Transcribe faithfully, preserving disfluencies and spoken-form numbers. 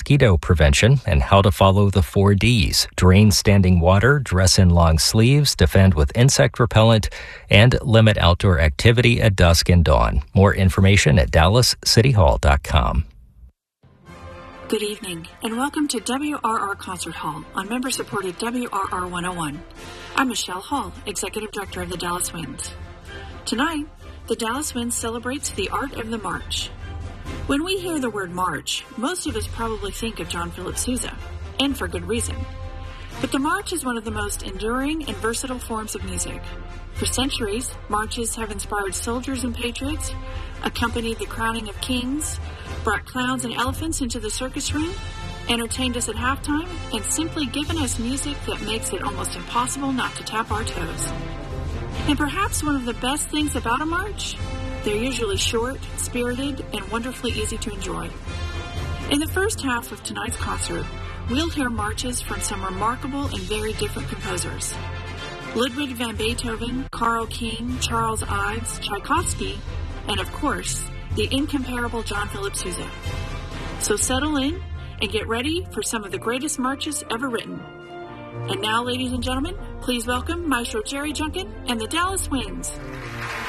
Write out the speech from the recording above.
mosquito prevention and how to follow the four Ds: drain standing water, dress in long sleeves, defend with insect repellent, and limit outdoor activity at dusk and dawn. More information at dallas city hall dot com. Good evening, and welcome to W R R Concert Hall on member-supported W R R one oh one. I'm Michelle Hall, Executive Director of the Dallas Winds. Tonight, the Dallas Winds celebrates the art of the march. When we hear the word march, most of us probably think of John Philip Sousa, and for good reason. But the march is one of the most enduring and versatile forms of music. For centuries, marches have inspired soldiers and patriots, accompanied the crowning of kings, brought clowns and elephants into the circus ring, entertained us at halftime, and simply given us music that makes it almost impossible not to tap our toes. And perhaps one of the best things about a march? They're usually short, spirited, and wonderfully easy to enjoy. In the first half of tonight's concert, we'll hear marches from some remarkable and very different composers. Ludwig van Beethoven, Carl King, Charles Ives, Tchaikovsky, and of course, the incomparable John Philip Sousa. So settle in and get ready for some of the greatest marches ever written. And now, ladies and gentlemen, please welcome Maestro Jerry Junkin and the Dallas Winds.